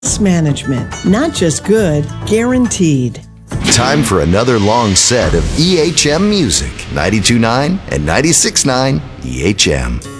Management. Not just good, guaranteed. Time for another long set of EHM music. 92.9 and 96.9 EHM.